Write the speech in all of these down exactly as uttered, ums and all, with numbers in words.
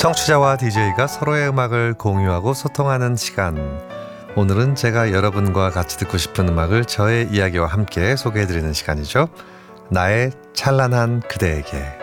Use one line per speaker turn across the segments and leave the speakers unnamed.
청취자와 디제이가 서로의 음악을 공유하고 소통하는 시간. 오늘은 제가 여러분과 같이 듣고 싶은 음악을 저의 이야기와 함께 소개해드리는 시간이죠. 나의 찬란한 그대에게.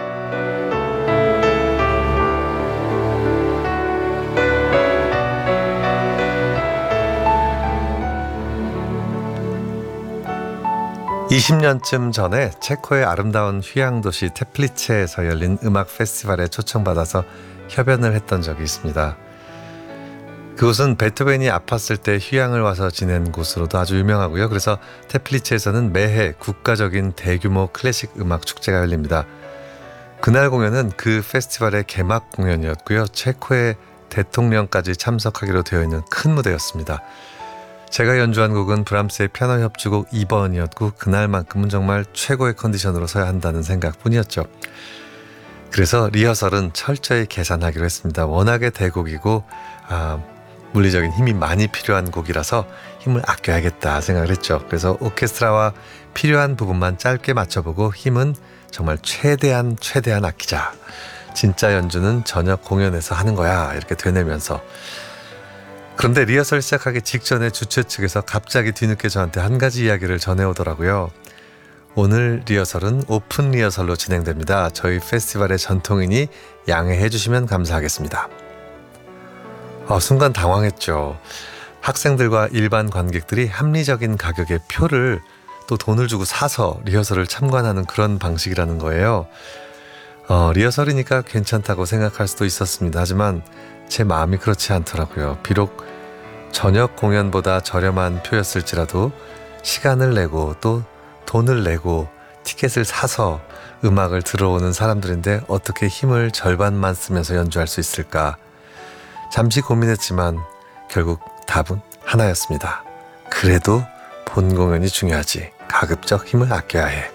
이십 년쯤 전에 체코의 아름다운 휴양도시 테플리체에서 열린 음악 페스티벌에 초청받아서 협연을 했던 적이 있습니다. 그곳은 베토벤이 아팠을 때 휴양을 와서 지낸 곳으로도 아주 유명하고요. 그래서 테플리체에서는 매해 국가적인 대규모 클래식 음악 축제가 열립니다. 그날 공연은 그 페스티벌의 개막 공연이었고요. 체코의 대통령까지 참석하기로 되어 있는 큰 무대였습니다. 제가 연주한 곡은 브람스의 피아노 협주곡 이 번이었고 그날만큼은 정말 최고의 컨디션으로 서야 한다는 생각뿐이었죠. 그래서 리허설은 철저히 계산하기로 했습니다. 워낙에 대곡이고 아, 물리적인 힘이 많이 필요한 곡이라서 힘을 아껴야겠다 생각을 했죠. 그래서 오케스트라와 필요한 부분만 짧게 맞춰보고 힘은 정말 최대한 최대한 아끼자. 진짜 연주는 저녁 공연에서 하는 거야 이렇게 되뇌면서. 그런데 리허설 시작하기 직전에 주최 측에서 갑자기 뒤늦게 저한테 한 가지 이야기를 전해오더라고요. 오늘 리허설은 오픈 리허설로 진행됩니다. 저희 페스티벌의 전통이니 양해해 주시면 감사하겠습니다. 어, 순간 당황했죠. 학생들과 일반 관객들이 합리적인 가격의 표를 또 돈을 주고 사서 리허설을 참관하는 그런 방식이라는 거예요. 어, 리허설이니까 괜찮다고 생각할 수도 있었습니다. 하지만 제 마음이 그렇지 않더라고요. 비록 저녁 공연보다 저렴한 표였을지라도 시간을 내고 또 돈을 내고 티켓을 사서 음악을 들어오는 사람들인데 어떻게 힘을 절반만 쓰면서 연주할 수 있을까? 잠시 고민했지만 결국 답은 하나였습니다. 그래도 본 공연이 중요하지. 가급적 힘을 아껴야 해.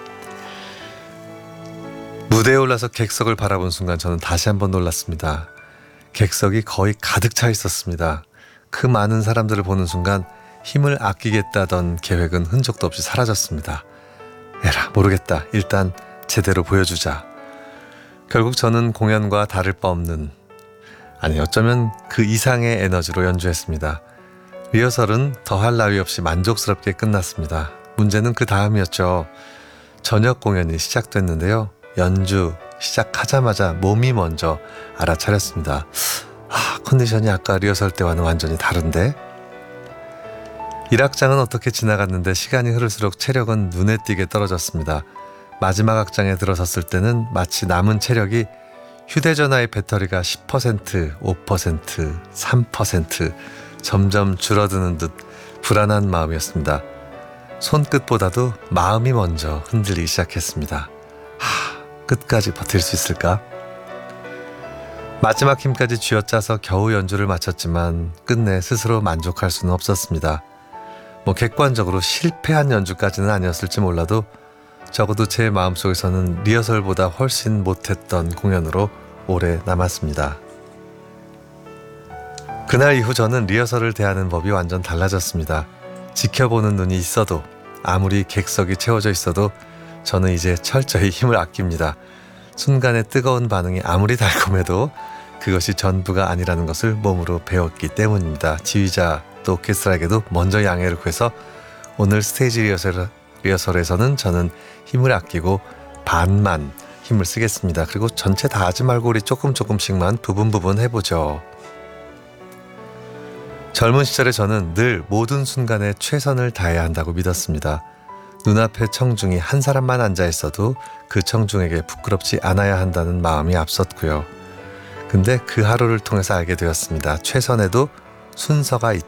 무대에 올라서 객석을 바라본 순간 저는 다시 한번 놀랐습니다. 객석이 거의 가득 차 있었습니다. 그 많은 사람들을 보는 순간 힘을 아끼겠다던 계획은 흔적도 없이 사라졌습니다. 에라 모르겠다. 일단 제대로 보여주자. 결국 저는 공연과 다를 바 없는 아니 어쩌면 그 이상의 에너지로 연주했습니다. 리허설은 더할 나위 없이 만족스럽게 끝났습니다. 문제는 그 다음이었죠. 저녁 공연이 시작됐는데요. 연주 시작하자마자 몸이 먼저 알아차렸습니다. 아, 컨디션이 아까 리허설 때와는 완전히 다른데? 일 악장은 어떻게 지나갔는데 시간이 흐를수록 체력은 눈에 띄게 떨어졌습니다. 마지막 악장에 들어섰을 때는 마치 남은 체력이 휴대전화의 배터리가 십 퍼센트, 오 퍼센트, 삼 퍼센트 점점 줄어드는 듯 불안한 마음이었습니다. 손끝보다도 마음이 먼저 흔들리기 시작했습니다. 하, 끝까지 버틸 수 있을까? 마지막 힘까지 쥐어짜서 겨우 연주를 마쳤지만 끝내 스스로 만족할 수는 없었습니다. 뭐 객관적으로 실패한 연주까지는 아니었을지 몰라도 적어도 제 마음속에서는 리허설보다 훨씬 못했던 공연으로 오래 남았습니다. 그날 이후 저는 리허설을 대하는 법이 완전 달라졌습니다. 지켜보는 눈이 있어도 아무리 객석이 채워져 있어도 저는 이제 철저히 힘을 아낍니다. 순간의 뜨거운 반응이 아무리 달콤해도 그것이 전부가 아니라는 것을 몸으로 배웠기 때문입니다. 지휘자 또 오케스트라에게도 먼저 양해를 구해서 오늘 스테이지 리허설, 리허설에서는 저는 힘을 아끼고 반만 힘을 쓰겠습니다. 그리고 전체 다 하지 말고 우리 조금 조금씩만 부분 부분 해보죠. 젊은 시절에 저는 늘 모든 순간에 최선을 다해야 한다고 믿었습니다. 눈앞에 청중이 한 사람만 앉아 있어도 그 청중에게 부끄럽지 않아야 한다는 마음이 앞섰고요. 근데 그 하루를 통해서 알게 되었습니다. 최선에도 순서가